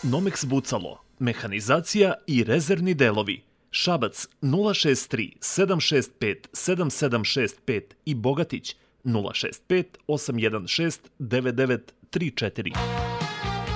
Nomex Bucalo, mehanizacija i rezervni delovi. Šabac 063 765 7765 i Bogatić 065 816 9934.